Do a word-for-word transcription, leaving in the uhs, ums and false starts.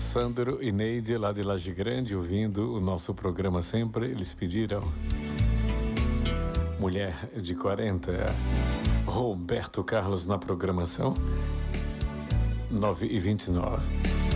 Sandro e Neide, lá de Laje Grande, ouvindo o nosso programa sempre. Eles pediram Mulher de quarenta. Roberto Carlos na programação. nove e vinte e nove.